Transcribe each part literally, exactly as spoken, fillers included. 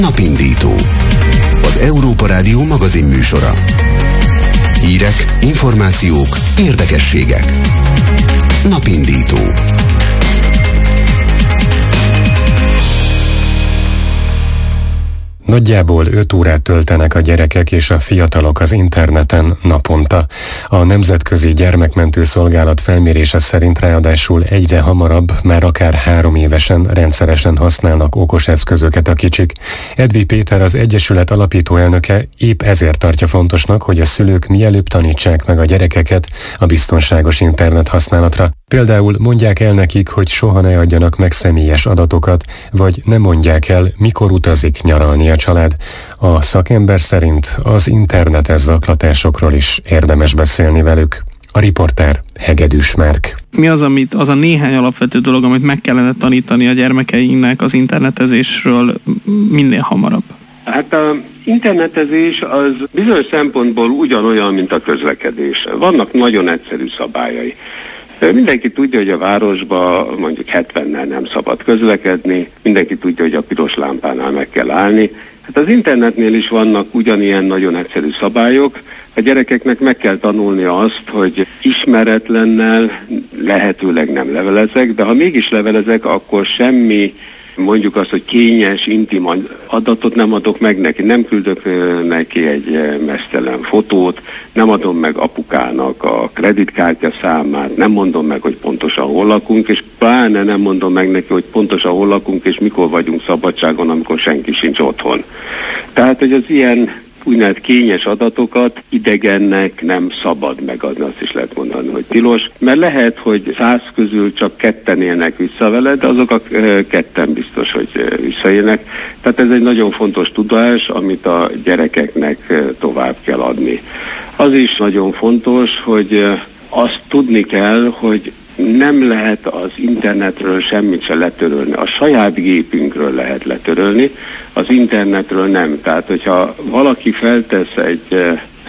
Napindító. Az Európa Rádió magazin műsora. Hírek, információk, érdekességek. Napindító. Nagyjából öt órát töltenek a gyerekek és a fiatalok az interneten naponta. A Nemzetközi Gyermekmentő Szolgálat felmérése szerint ráadásul egyre hamarabb, már akár három évesen rendszeresen használnak okos eszközöket a kicsik. Edvi Péter, az Egyesület alapító elnöke épp ezért tartja fontosnak, hogy a szülők mielőbb tanítsák meg a gyerekeket a biztonságos internet használatra. Például mondják el nekik, hogy soha ne adjanak meg személyes adatokat, vagy ne mondják el, mikor utazik nyaralni a család. A szakember szerint az internetes zaklatásokról is érdemes beszélni velük. A riporter Hegedűs Márk. Mi az, amit, az a néhány alapvető dolog, amit meg kellene tanítani a gyermekeinknek az internetezésről minél hamarabb? Hát a internetezés az bizonyos szempontból ugyanolyan, mint a közlekedés. Vannak nagyon egyszerű szabályai. Mindenki tudja, hogy a városban mondjuk hetvennel nem szabad közlekedni, mindenki tudja, hogy a piros lámpánál meg kell állni. Hát az internetnél is vannak ugyanilyen nagyon egyszerű szabályok. A gyerekeknek meg kell tanulnia azt, hogy ismeretlennel lehetőleg nem levelezek, de ha mégis levelezek, akkor semmi, mondjuk azt, hogy kényes, intim adatot nem adok meg neki, nem küldök neki egy meztelen fotót, nem adom meg apukának a kreditkártya számát, nem mondom meg, hogy pontosan hol lakunk, és pláne nem mondom meg neki, hogy pontosan hol lakunk, és mikor vagyunk szabadságon, amikor senki sincs otthon. Tehát, hogy az ilyen úgynevezett kényes adatokat idegennek nem szabad megadni, azt is lehet mondani, hogy tilos, mert lehet, hogy száz közül csak ketten élnek vissza vele, de azok a ketten biztos, hogy visszaélnek. Tehát ez egy nagyon fontos tudás, amit a gyerekeknek tovább kell adni. Az is nagyon fontos, hogy azt tudni kell, hogy nem lehet az internetről semmit se letörölni. A saját gépünkről lehet letörölni, az internetről nem. Tehát, hogyha valaki feltesz egy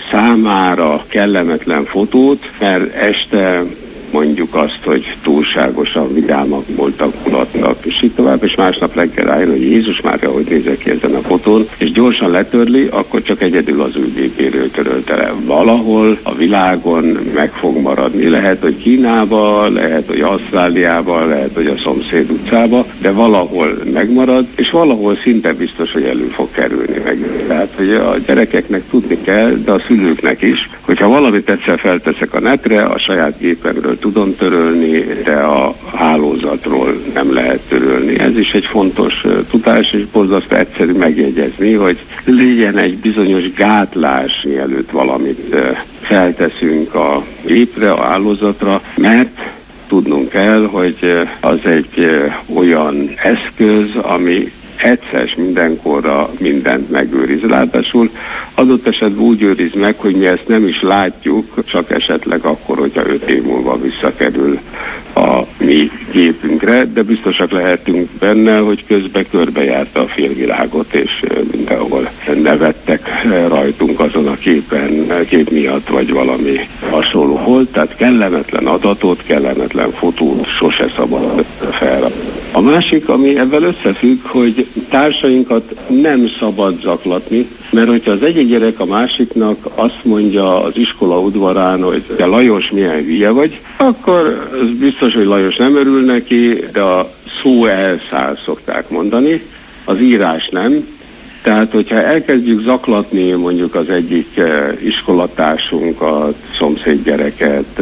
számára kellemetlen fotót, mert este mondjuk azt, hogy túlságosan vidámak voltak, mulatnak, és így tovább, és másnap reggel rájön, hogy Jézus Mária, hogy nézek ki ezen a fotón, és gyorsan letörli, akkor csak egyedül az ő gépéről törölte le. Valahol a világon meg fog maradni. Lehet, hogy Kínában, lehet, hogy Ausztráliában, lehet, hogy a szomszéd utcába, de valahol megmarad, és valahol szinte biztos, hogy elő fog kerülni meg. Tehát, hogy a gyerekeknek tudni kell, de a szülőknek is, hogyha valamit egyszer felteszek a netre, a saját gépemről tudom törölni, de a hálózatról nem lehet törölni. Ez is egy fontos uh, tudás, és borzasztó egyszerű megjegyezni, hogy legyen egy bizonyos gátlás, mielőtt valamit uh, felteszünk a gépre, a hálózatra, mert tudnunk kell, hogy uh, az egy uh, olyan eszköz, ami egyszer mindenkorra mindent megőriz. Ráadásul adott esetben úgy őriz meg, hogy mi ezt nem is látjuk, csak esetleg akkor, hogyha öt év múlva visszakerül a mi gépünkre, de biztosak lehetünk benne, hogy közben körbejárta a félvilágot, és mindenhol nevettek rajtunk azon a képen, kép miatt, vagy valami hasonló volt. Tehát kellemetlen adatot, kellemetlen fotót sose szabad felrakni. A másik, ami ebben összefügg, hogy társainkat nem szabad zaklatni, mert hogyha az egyik gyerek a másiknak azt mondja az iskola udvarán, hogy te Lajos milyen hülye vagy, akkor az biztos, hogy Lajos nem örül neki, de a szó elszáll, szokták mondani, az írás nem. Tehát, hogyha elkezdjük zaklatni mondjuk az egyik iskolatársunkat, szomszéd gyereket,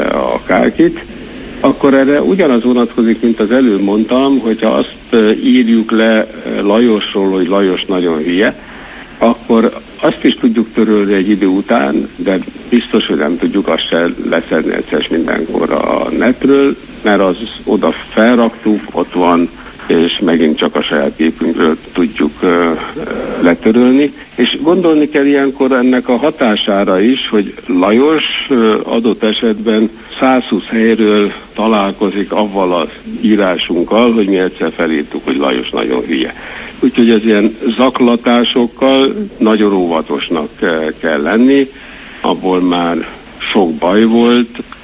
akárkit, akkor erre ugyanaz vonatkozik, mint az előbb mondtam, hogyha azt írjuk le Lajosról, hogy Lajos nagyon hülye, akkor azt is tudjuk törölni egy idő után, de biztos, hogy nem tudjuk azt se leszedni egyszer mindenkor a netről, mert az oda felraktuk, ott van, és megint csak a saját gépünkről tudjuk uh, letörölni. És gondolni kell ilyenkor ennek a hatására is, hogy Lajos uh, adott esetben százhúsz helyről találkozik avval az írásunkkal, hogy mi egyszer felírtuk, hogy Lajos nagyon hülye. Úgyhogy ez ilyen zaklatásokkal nagyon óvatosnak uh, kell lenni, abból már sok baj volt,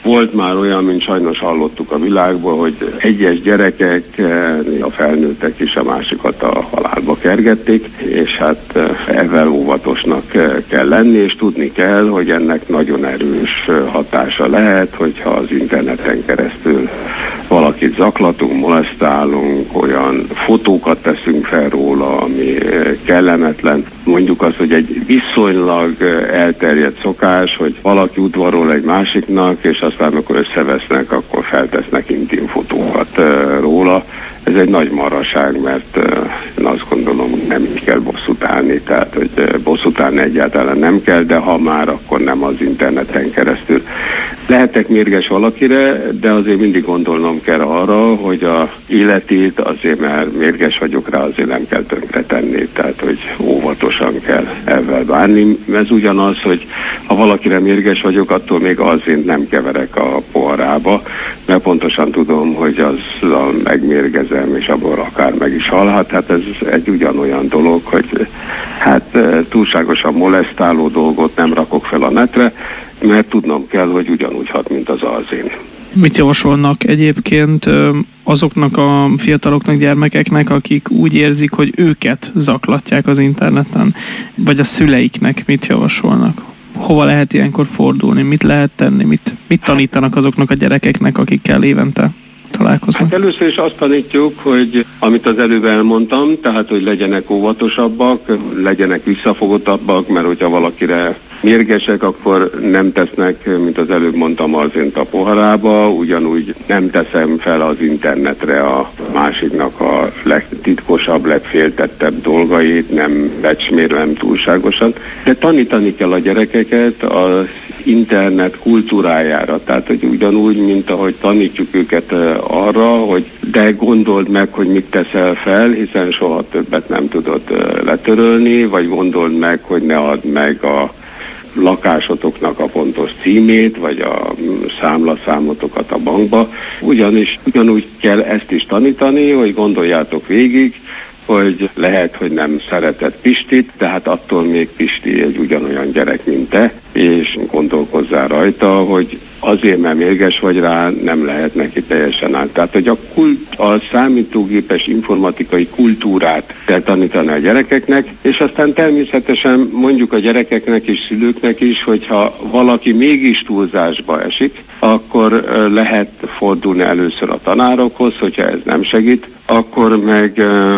Volt már olyan, mint sajnos hallottuk a világban, hogy egyes gyerekek, a felnőttek is a másikat a halálba kergették, és hát ezzel óvatosnak kell lenni, és tudni kell, hogy ennek nagyon erős hatása lehet, hogyha az interneten keresztül valakit zaklatunk, molesztálunk, olyan fotókat teszünk fel róla, ami kellemetlen. Mondjuk azt, hogy egy viszonylag elterjedt szokás, hogy valaki udvarol egy másiknak, és aztán amikor összevesznek, akkor feltesznek intim fotókat róla. Ez egy nagy maraság, mert én azt gondolom, hogy nem így kell bosszút állni, tehát hogy bosszút állni egyáltalán nem kell, de ha már, akkor nem az interneten keresztül. Lehetek mérges valakire, de azért mindig gondolnom kell arra, hogy a életét azért, mert mérges vagyok rá, azért nem kell tönkretenni, tehát hogy óvatosan kell ezzel bánni. Ez ugyanaz, hogy ha valakire mérges vagyok, attól még azért nem keverek a poharába, mert pontosan tudom, hogy azzal megmérgezem, és abból akár meg is halhat. Hát ez egy ugyanolyan dolog, hogy hát túlságosan molesztáló dolgot nem rakok fel a netre, mert tudnom kell, hogy ugyanúgy hat, mint az alzén. Mit javasolnak egyébként azoknak a fiataloknak, gyermekeknek, akik úgy érzik, hogy őket zaklatják az interneten, vagy a szüleiknek mit javasolnak? Hova lehet ilyenkor fordulni? Mit lehet tenni? Mit, mit tanítanak azoknak a gyerekeknek, akikkel évente találkoznak? Hát először is azt tanítjuk, hogy amit az előbb elmondtam, tehát hogy legyenek óvatosabbak, legyenek visszafogottabbak, mert hogyha valakire mérgesek, akkor nem tesznek, mint az előbb mondtam, azért a poharába, ugyanúgy nem teszem fel az internetre a másiknak a legtitkosabb, legféltettebb dolgait, nem becsmérlem túlságosan, de tanítani kell a gyerekeket az internet kultúrájára, tehát hogy ugyanúgy, mint ahogy tanítjuk őket arra, hogy de gondold meg, hogy mit teszel fel, hiszen soha többet nem tudod letörölni, vagy gondold meg, hogy ne add meg a lakásotoknak a pontos címét, vagy a számlaszámotokat a bankba. Ugyanis ugyanúgy kell ezt is tanítani, hogy gondoljátok végig, hogy lehet, hogy nem szereted Pistit, de hát attól még Pisti egy ugyanolyan gyerek, mint te, és gondolkozzál rajta, hogy azért, mert mérges vagy rá, nem lehet neki teljesen át. Tehát, hogy a, kult, a számítógépes informatikai kultúrát kell tanítani a gyerekeknek, és aztán természetesen mondjuk a gyerekeknek és szülőknek is, hogyha valaki mégis túlzásba esik, akkor lehet fordulni először a tanárokhoz, hogyha ez nem segít, akkor meg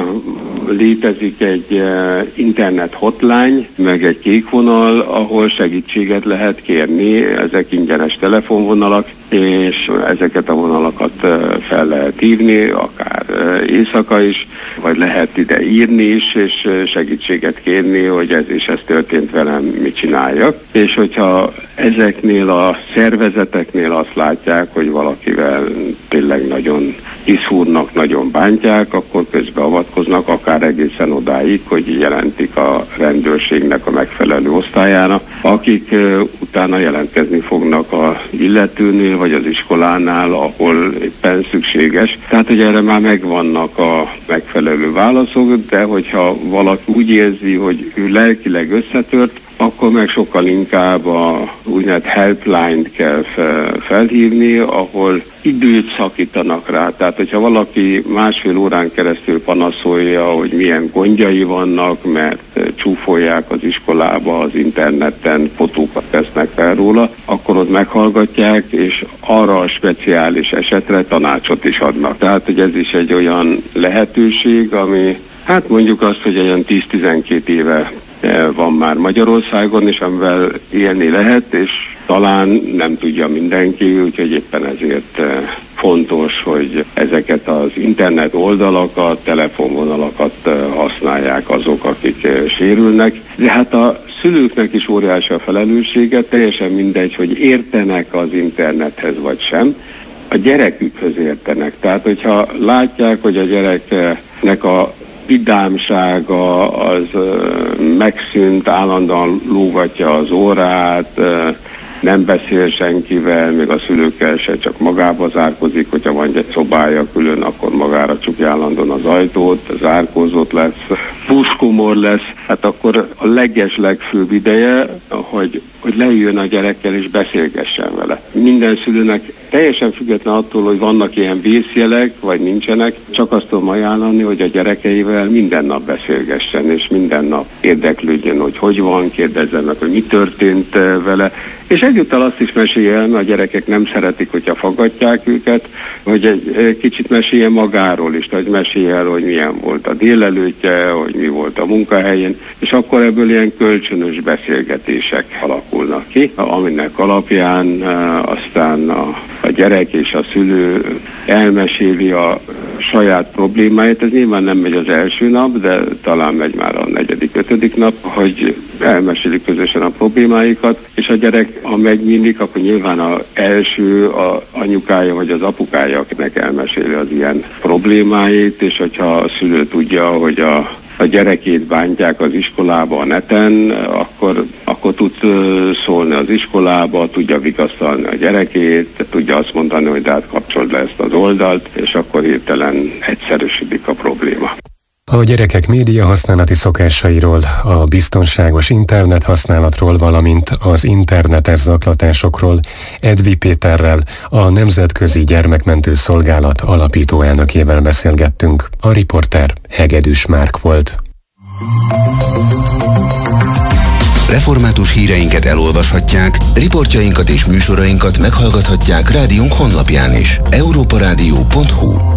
uh, létezik egy uh, internet hotline, meg egy kék vonal, ahol segítséget lehet kérni, ezek ingyenes telefonvonalak, és ezeket a vonalakat uh, fel lehet hívni, akár uh, éjszaka is, vagy lehet ide írni is, és uh, segítséget kérni, hogy ez és ez történt velem, mit csináljak. És hogyha ezeknél a szervezeteknél azt látják, hogy valakivel tényleg nagyon kiszúrnak, nagyon bántják, akkor közbeavatkoznak, akár egészen odáig, hogy jelentik a rendőrségnek a megfelelő osztályára, akik uh, utána jelentkezni fognak a illetőnél, vagy az iskolánál, ahol éppen szükséges. Tehát, hogy erre már megvannak a megfelelő válaszok, de hogyha valaki úgy érzi, hogy ő lelkileg összetört, akkor meg sokkal inkább a úgynevezett helpline-t kell felhívni, ahol időt szakítanak rá. Tehát, hogyha valaki másfél órán keresztül panaszolja, hogy milyen gondjai vannak, mert csúfolják az iskolába, az interneten, fotókat tesznek fel róla, akkor ott meghallgatják, és arra a speciális esetre tanácsot is adnak. Tehát, hogy ez is egy olyan lehetőség, ami hát mondjuk azt, hogy olyan tíz-tizenkét éve van már Magyarországon, és amivel élni lehet, és talán nem tudja mindenki, úgyhogy éppen ezért fontos, hogy ezeket az internet oldalakat, telefonvonalakat használják azok, akik sérülnek. De hát a szülőknek is óriási a felelőssége, teljesen mindegy, hogy értenek az internethez vagy sem, a gyerekükhöz értenek. Tehát, hogyha látják, hogy a gyereknek a vidámsága az uh, megszűnt, állandóan lógatja az órát, uh, nem beszél senkivel, még a szülőkkel se, csak magába zárkozik, hogyha van egy szobája külön, akkor magára csukja állandóan az ajtót, zárkózott lesz, puskumor lesz, hát akkor a leges legfőbb ideje, hogy, hogy leüljön a gyerekkel és beszélgessen vele. Minden szülőnek teljesen független attól, hogy vannak ilyen vészjelek, vagy nincsenek, csak azt tudom ajánlani, hogy a gyerekeivel minden nap beszélgessen, és minden nap érdeklődjön, hogy hogy van, kérdezzen meg, hogy mi történt vele, és egyúttal azt is mesélje el, mert a gyerekek nem szeretik, hogyha faggatják őket, hogy egy kicsit mesélje magáról is, hogy mesélje el, hogy milyen volt a délelőttje, hogy mi volt a munkahelyén, és akkor ebből ilyen kölcsönös beszélgetések alakulnak ki, aminek alapján aztán a, a gyerek és a szülő elmeséli a saját problémáit. Ez nyilván nem megy az első nap, de talán megy már a negyedik, ötödik nap, hogy elmesélik közösen a problémáikat, és a gyerek, ha megnyílik, akkor nyilván az első a anyukája vagy az apukája, akinek elmeséli az ilyen problémáit, és hogyha a szülő tudja, hogy a a gyerekét bántják az iskolába, a neten, akkor, akkor tud szólni az iskolába, tudja vigasztalni a gyerekét, tudja azt mondani, hogy de hát kapcsold le ezt az oldalt, és akkor hirtelen egyszerűsödik a probléma. A gyerekek média használati szokásairól, a biztonságos internet használatról, valamint az internetes zaklatásokról Edvi Péterrel, a Nemzetközi Gyermekmentő Szolgálat alapító elnökével beszélgettünk. A riporter Hegedűs Márk volt. Református híreinket elolvashatják, riportjainkat és műsorainkat meghallgathatják rádiónk honlapján is. európa rádió pont hu